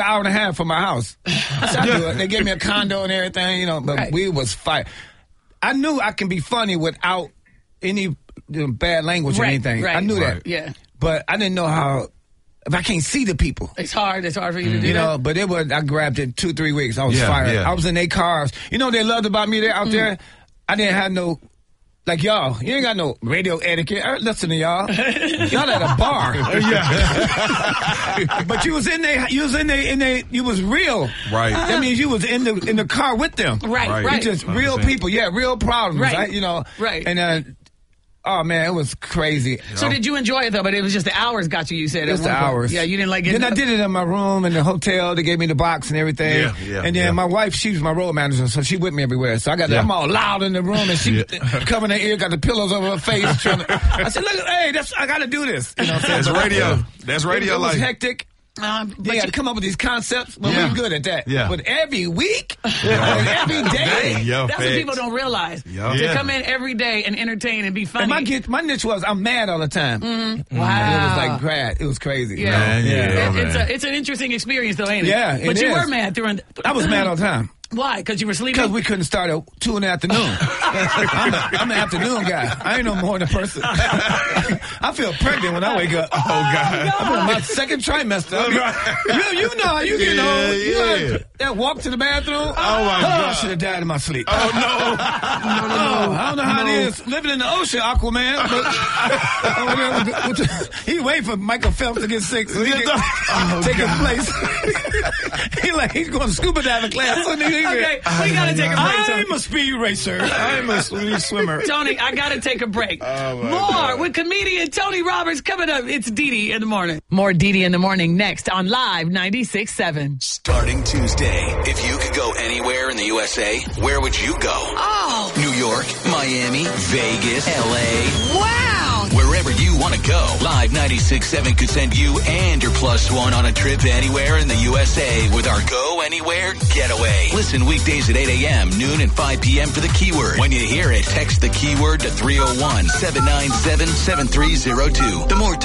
hour and a half from my house. So I do it. They gave me a condo and everything, but we was fight. I knew I can be funny without any bad language or anything. I knew that. Yeah. But I didn't know how, if I can't see the people. It's hard for you to do that. But I grabbed it 2-3 weeks. I was fired. I was in their cars. You know what they loved about me there out there? I didn't have no, like y'all, you ain't got no radio etiquette. Listen to y'all. Y'all at a bar. But you was in there, you was real. Right. That means you was in the car with them. Right. You just real people. Yeah, real problems. Right. Right. And oh, man, it was crazy. So did you enjoy it, though? But it was just the hours got you said. Just the hours. Yeah, you didn't like it. Then I did it in my room in the hotel. They gave me the box and everything. And then my wife, she was my road manager, so she with me everywhere. So I'm all loud in the room, and she covering her ear, got the pillows over her face. I said, look, hey, I got to do this. That's radio. That's radio life. It was hectic. They had to come up with these concepts, but we're good at that. Yeah. But every week, every day, that's what people don't realize. To come in every day and entertain and be funny. And my niche was I'm mad all the time. Mm-hmm. Wow. It was like grad. It was crazy. It's an interesting experience, though, ain't it? Yeah, but you were mad during. I was mad all the time. Why? Because you were sleeping? Because we couldn't start at 2 in the afternoon. I'm an afternoon guy. I ain't no morning person. I feel pregnant when I wake up. Oh, God. I'm in my second trimester. You know how you get old. You that walk to the bathroom. Oh, my God. I should have died in my sleep. Oh, no. I don't know how it is living in the ocean, Aquaman. But he wait for Michael Phelps to get sick so he can take his place. He's going to scuba diving class. Okay, we gotta take a break. I'm a speed racer. I'm a speed swimmer. Tony, I gotta take a break. Oh, More with comedian Tony Roberts coming up. It's Dee in the morning. More Dee in the morning next on Live 96.7. Starting Tuesday, if you could go anywhere in the USA, where would you go? Oh, New York, Miami, Vegas, LA. wow. Wherever you want to go, Live 96.7 could send you and your +1 on a trip anywhere in the USA with our Go Anywhere Getaway. Listen weekdays at 8 a.m., noon, and 5 p.m. for the keyword. When you hear it, text the keyword to 301-797-7302. The more